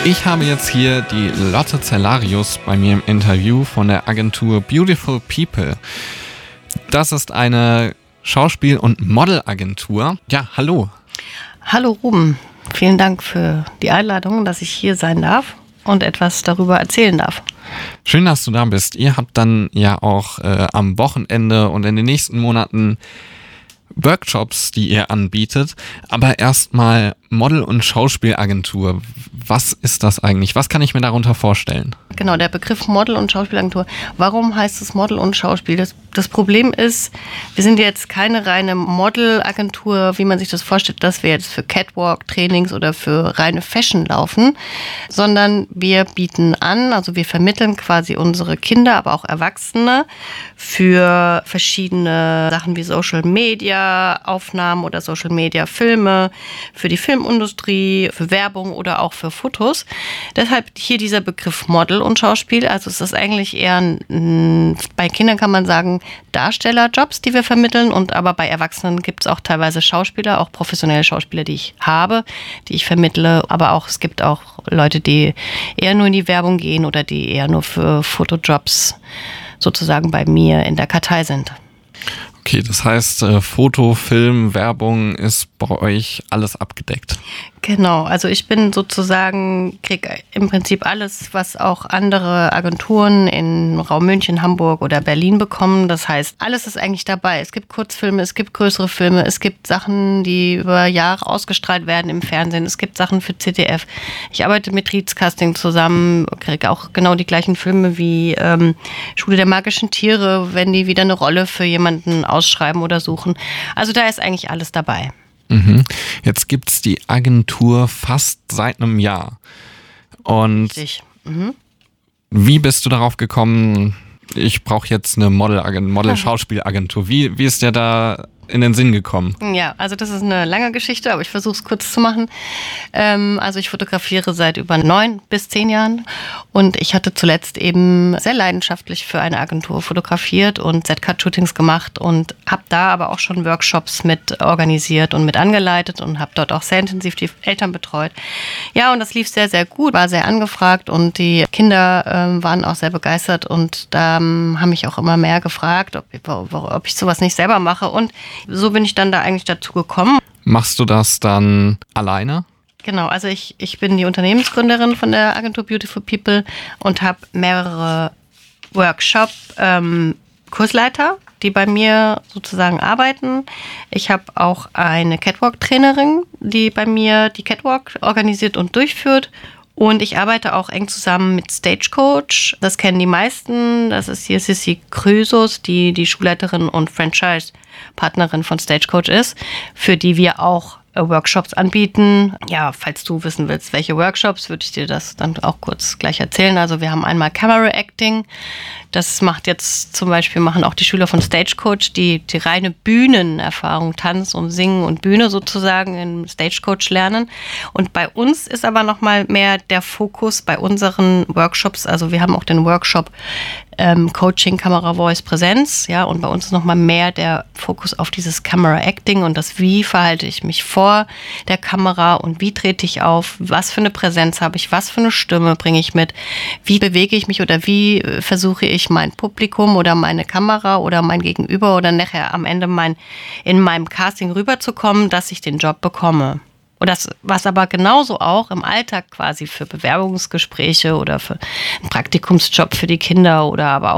Ich habe jetzt hier die Lotte Zellarius bei mir im Interview von der Agentur Beautiful People. Das ist eine Schauspiel- und Modelagentur. Ja, hallo. Hallo Ruben, vielen Dank für die Einladung, dass ich hier sein darf und etwas darüber erzählen darf. Schön, dass du da bist. Ihr habt dann ja auch am Wochenende und in den nächsten Monaten Workshops, die ihr anbietet. Aber erstmal Model- und Schauspielagentur. Was ist das eigentlich? Was kann ich mir darunter vorstellen? Genau, der Begriff Model- und Schauspielagentur. Warum heißt es Model und Schauspiel? Das Problem ist, wir sind jetzt keine reine Modelagentur, wie man sich das vorstellt, dass wir jetzt für Catwalk-Trainings oder für reine Fashion laufen, sondern wir bieten an, also wir vermitteln quasi unsere Kinder, aber auch Erwachsene für verschiedene Sachen wie Social-Media-Aufnahmen oder Social-Media-Filme, für die Filmindustrie, für Werbung oder auch für Fotos. Deshalb hier dieser Begriff Model und Schauspiel. Also es ist eigentlich eher, bei Kindern kann man sagen, Darstellerjobs, die wir vermitteln. Und aber bei Erwachsenen gibt es auch teilweise Schauspieler, auch professionelle Schauspieler, die ich habe, die ich vermittle. Aber auch es gibt auch Leute, die eher nur in die Werbung gehen oder die eher nur für Fotojobs sozusagen bei mir in der Kartei sind. Okay, das heißt, Foto, Film, Werbung ist bei euch alles abgedeckt. Genau, also ich bin sozusagen, kriege im Prinzip alles, was auch andere Agenturen in Raum München, Hamburg oder Berlin bekommen. Das heißt, alles ist eigentlich dabei. Es gibt Kurzfilme, es gibt größere Filme, es gibt Sachen, die über Jahre ausgestrahlt werden im Fernsehen. Es gibt Sachen für ZDF. Ich arbeite mit Rietz Casting zusammen, kriege auch genau die gleichen Filme wie Schule der magischen Tiere, wenn die wieder eine Rolle für jemanden ausschreiben oder suchen. Also da ist eigentlich alles dabei. Jetzt gibt's die Agentur fast seit einem Jahr. Und Richtig. Wie bist du darauf gekommen, ich brauche jetzt eine Model-Schauspielagentur? Wie ist dir da in den Sinn gekommen? Ja, also das ist eine lange Geschichte, aber ich versuche es kurz zu machen. Also ich fotografiere seit über 9 bis 10 Jahren und ich hatte zuletzt eben sehr leidenschaftlich für eine Agentur fotografiert und Set-Cut-Shootings gemacht und habe da aber auch schon Workshops mit organisiert und mit angeleitet und habe dort auch sehr intensiv die Eltern betreut. Ja, und das lief sehr, sehr gut, war sehr angefragt und die Kinder waren auch sehr begeistert und da haben mich auch immer mehr gefragt, ob ich sowas nicht selber mache und so bin ich dann da eigentlich dazu gekommen. Machst du das dann alleine? Genau, also ich bin die Unternehmensgründerin von der Agentur Beautiful People und habe mehrere Workshop-Kursleiter, die bei mir sozusagen arbeiten. Ich habe auch eine Catwalk-Trainerin, die bei mir die Catwalk organisiert und durchführt. Und ich arbeite auch eng zusammen mit Stagecoach. Das kennen die meisten. Das ist hier Sissi Krüsus, die Schulleiterin und Franchise-Partnerin von Stagecoach ist, für die wir auch Workshops anbieten. Ja, falls du wissen willst, welche Workshops, würde ich dir das dann auch kurz gleich erzählen. Also wir haben einmal Camera Acting. Das machen auch die Schüler von Stagecoach, die reine Bühnenerfahrung, Tanz und Singen und Bühne sozusagen im Stagecoach lernen. Und bei uns ist aber nochmal mehr der Fokus bei unseren Workshops. Also wir haben auch den Workshop Coaching, Kamera, Voice, Präsenz, ja, und bei uns ist nochmal mehr der Fokus auf dieses Camera Acting und das, wie verhalte ich mich vor der Kamera und wie trete ich auf, was für eine Präsenz habe ich, was für eine Stimme bringe ich mit, wie bewege ich mich oder wie versuche ich mein Publikum oder meine Kamera oder mein Gegenüber oder nachher am Ende in meinem Casting rüberzukommen, dass ich den Job bekomme. Und das, was aber genauso auch im Alltag quasi für Bewerbungsgespräche oder für einen Praktikumsjob für die Kinder oder aber